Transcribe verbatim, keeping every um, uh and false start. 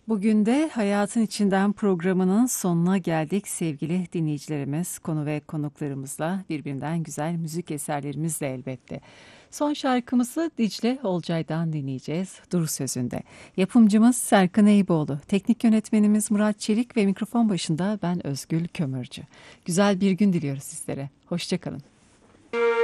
Bugün de Hayatın İçinden programının sonuna geldik sevgili dinleyicilerimiz. Konu ve konuklarımızla birbirinden güzel müzik eserlerimizle elbette. Son şarkımızı Dicle Olcay'dan dinleyeceğiz. Dur sözünde. Yapımcımız Serkan Eyüboğlu, teknik yönetmenimiz Murat Çelik ve mikrofon başında ben Özgül Kömürcü. Güzel bir gün diliyoruz sizlere. Hoşça kalın.